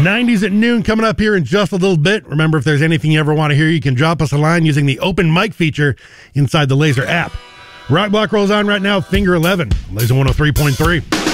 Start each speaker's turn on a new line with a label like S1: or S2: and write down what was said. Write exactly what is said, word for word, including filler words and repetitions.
S1: nineties at noon coming up here in just a little bit. Remember, if there's anything you ever want to hear, you can drop us a line using the open mic feature inside the Laser app. Rock Block rolls on right now, Finger eleven, Laser one oh three point three.